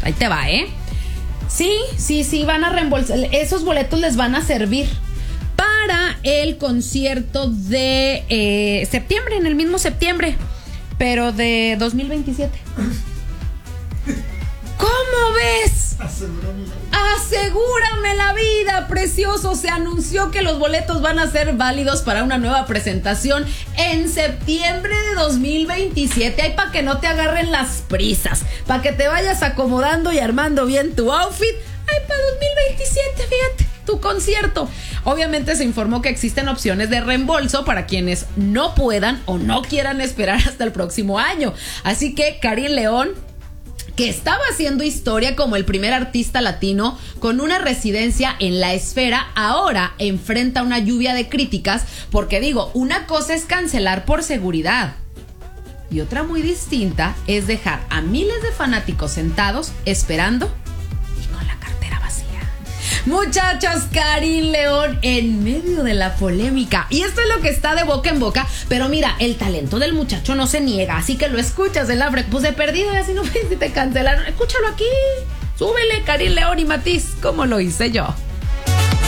Ahí te va, ¿eh? Sí, van a reembolsar. Esos boletos les van a servir para el concierto de septiembre, en el mismo septiembre, pero de 2027. ¿Cómo ves? Asegúrame la vida, precioso. Se anunció que los boletos van a ser válidos para una nueva presentación en septiembre de 2027. Ahí para que no te agarren las prisas, para que te vayas acomodando y armando bien tu outfit. Ahí para 2027, fíjate, tu concierto. Obviamente se informó que existen opciones de reembolso para quienes no puedan o no quieran esperar hasta el próximo año. Así que Karin León, que estaba haciendo historia como el primer artista latino con una residencia en la esfera, ahora enfrenta una lluvia de críticas porque, digo, una cosa es cancelar por seguridad y otra muy distinta es dejar a miles de fanáticos sentados esperando y con la cartera vacía. Muchachos, Karin León en medio de la polémica. Y esto es lo que está de boca en boca. Pero mira, el talento del muchacho no se niega. Así que lo escuchas en la pues de perdido. Y así no ves si te cancelaron. Escúchalo aquí. Súbele, Karin León y Matiz, como lo hice yo.